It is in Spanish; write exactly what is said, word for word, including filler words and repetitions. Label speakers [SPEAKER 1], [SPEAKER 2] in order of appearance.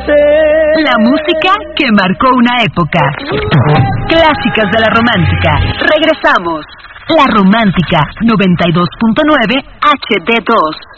[SPEAKER 1] ser.
[SPEAKER 2] La música que marcó una época. Clásicas de la romántica. Regresamos. La Romántica noventa y dos punto nueve H D dos.